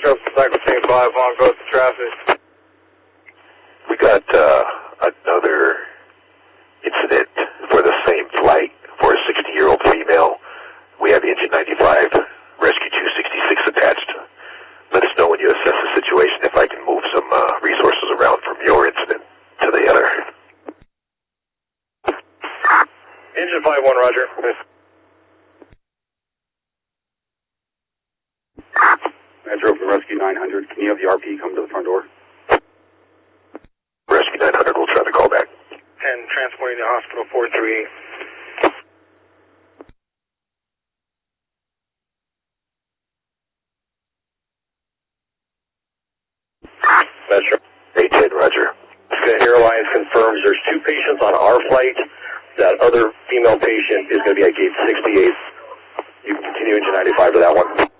Metro, cycle team 5 on, go to traffic. We got another incident for the same flight for a 60-year-old female. We have engine 95, rescue 266 attached. Let us know when you assess the situation if I can move some resources around from your incident to the other. Engine 51, roger. Metro for rescue 900, can you have the RP come to the front door? Rescue 900 will try to call back. 10, transporting to hospital 438. Metro. 810, roger. Airlines confirms there's 2 patients on our flight. That other female patient is going to be at gate 68. You can continue engine 95 to that one.